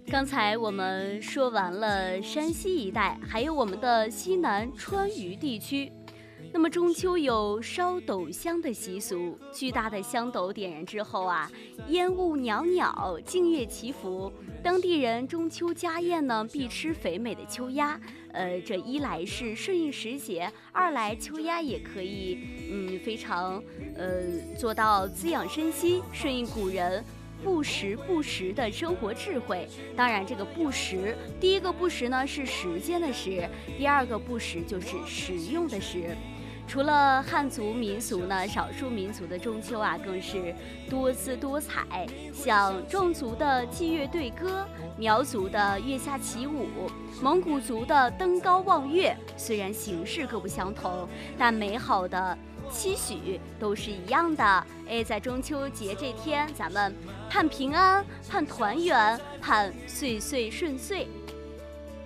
刚才我们说完了山西一带，还有我们的西南川渝地区。那么中秋有烧斗香的习俗，巨大的香斗点燃之后啊，烟雾袅袅，净月祈福。当地人中秋家宴呢，必吃肥美的秋鸭。这一来是顺应时节，二来秋鸭也可以非常做到滋养身心，顺应古人不时不食的生活智慧。当然这个不食，第一个不食呢是时间的时，第二个不食就是食用的食。除了汉族民俗呢，少数民族的中秋啊更是多姿多彩，像壮族的祭月对歌，苗族的月下起舞，蒙古族的登高望月。虽然形式各不相同，但美好的期许都是一样的。在中秋节这天，咱们盼平安，盼团圆，盼岁岁顺遂。